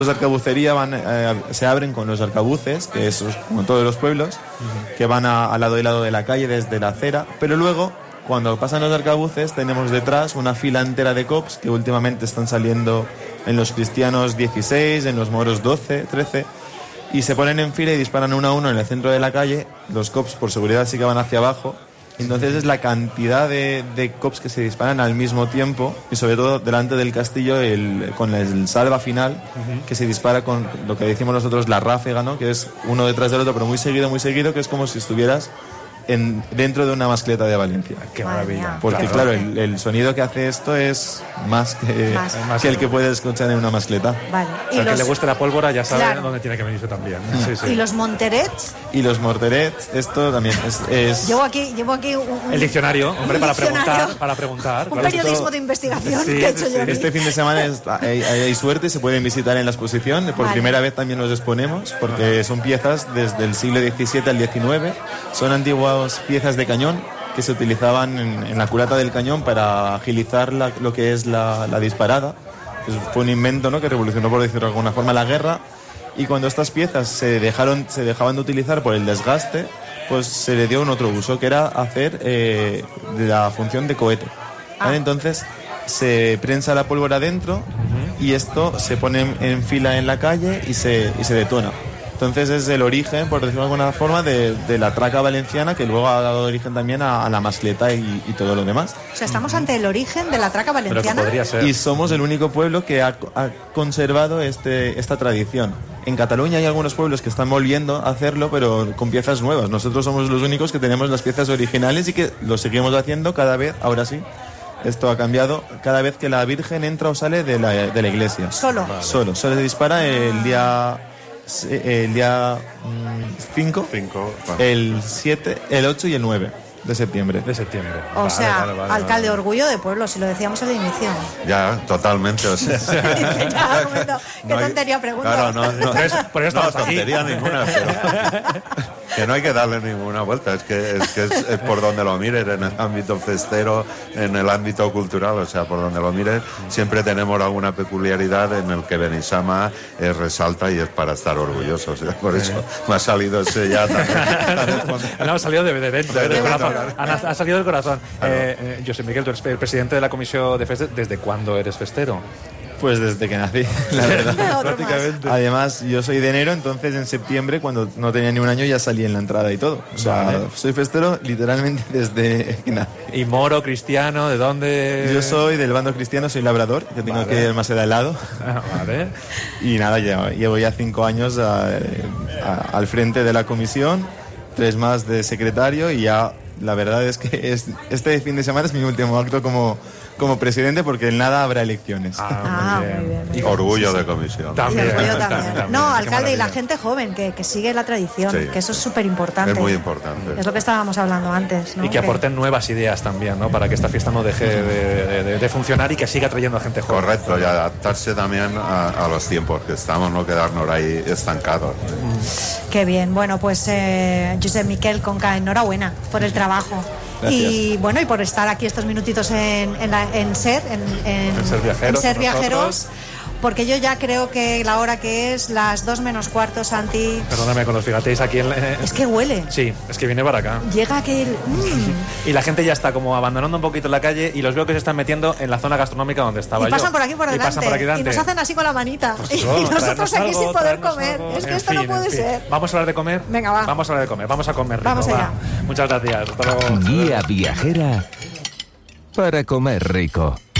Los de arcabucería se abren con los arcabuces, que es como todos los pueblos, que van al lado y lado de la calle desde la acera, pero luego, cuando pasan los arcabuces, tenemos detrás una fila entera de cops que últimamente están saliendo en los cristianos 16, en los moros 12, 13, y se ponen en fila y disparan uno a uno en el centro de la calle. Los cops, por seguridad, sí que van hacia abajo. Entonces es la cantidad de cops que se disparan al mismo tiempo, y sobre todo delante del castillo con el salva final, que se dispara con lo que decimos nosotros la ráfaga, ¿no? Que es uno detrás del otro, pero muy seguido, que es como si estuvieras dentro de una mascleta de Valencia. ¡Qué maravilla! Porque claro, el sonido que hace esto es más que el que puedes escuchar en una mascleta. Vale. O sea, el que le guste la pólvora ya sabe dónde tiene que venirse también. Sí. ¿Y los monterets? Y los morterets, esto también es... Llevo aquí el diccionario, hombre, para preguntar. Un periodismo de investigación que he hecho yo. Este fin de semana hay suerte, se pueden visitar en la exposición. Por primera vez también los exponemos, porque son piezas desde el siglo XVII al XIX. Son antiguas piezas de cañón que se utilizaban en la culata del cañón para agilizar lo que es la disparada. Fue un invento, ¿no?, que revolucionó, por decirlo de alguna forma, la guerra. Y cuando estas piezas se dejaban de utilizar por el desgaste, pues se le dio un otro uso, que era hacer la función de cohete. ¿Vale? Entonces se prensa la pólvora dentro y esto se pone en fila en la calle y se detona. Entonces es el origen, por decirlo de alguna forma, de la traca valenciana, que luego ha dado origen también a la mascleta y todo lo demás. O sea, estamos ante el origen de la traca valenciana. Y somos el único pueblo que ha conservado esta tradición. En Cataluña hay algunos pueblos que están volviendo a hacerlo, pero con piezas nuevas. Nosotros somos los únicos que tenemos las piezas originales y que lo seguimos haciendo cada vez, ahora sí. Esto ha cambiado cada vez que la Virgen entra o sale de la iglesia. Solo. Vale. Solo se dispara el día 5, el 7, el 8 y el 9 de septiembre. O sea, alcalde, orgullo de pueblo, si lo decíamos al inicio. Ya, totalmente. O sea. ¿Qué tontería pregunto? Claro, no tontería ninguna, pero que no hay que darle ninguna vuelta. Es que es por donde lo mires, en el ámbito festero, en el ámbito cultural, o sea, por donde lo mires, siempre tenemos alguna peculiaridad en el que Benissama resalta y es para estar orgullosos. Por eso me ha salido ese ya tan ha salido de dentro, del corazón. Ha salido del corazón. Josep Miquel, tú eres el presidente de la Comisión de Festes. ¿Desde cuándo eres festero? Pues desde que nací, la verdad. Prácticamente. Además, yo soy de enero, entonces en septiembre, cuando no tenía ni un año, ya salí en la entrada y todo. O sea, soy festero literalmente desde que nací. ¿Y moro, cristiano? ¿De dónde? Yo soy del bando cristiano, soy labrador, que tengo que ir más de helado. Vale. Y nada, llevo ya 5 años al frente de la comisión, 3 más de secretario, y ya la verdad es que este fin de semana es mi último acto como presidente, porque en nada habrá elecciones. Muy bien. Y orgullo de comisión. También. No, alcalde, y la gente joven que sigue la tradición, que eso es súper importante. Es muy importante. Es lo que estábamos hablando antes, ¿no? Y que aporten nuevas ideas también, ¿no? Para que esta fiesta no deje de funcionar y que siga trayendo a gente joven. Correcto, y adaptarse también a los tiempos que estamos, no quedarnos ahí estancados. Qué bien. Bueno, pues Josep Miquel Conca, enhorabuena por el trabajo. Gracias. Y bueno, y por estar aquí estos minutitos en Ser Viajeros, porque yo ya creo que la hora que es, las 2 menos cuarto, Santi. Perdóname, con los fijateis aquí Es que huele. Sí, es que viene para acá. Llega aquel... Y la gente ya está como abandonando un poquito la calle y los veo que se están metiendo en la zona gastronómica donde estaba yo. Y pasan por aquí por delante. Y nos hacen así con la manita. Pues y nosotros aquí sin poder comer. Es que esto no puede ser. ¿Vamos a hablar de comer? Venga, va. Vamos a hablar de comer. Vamos a comer rico. Vamos allá. Muchas gracias. Hasta luego. Guía viajera para comer rico.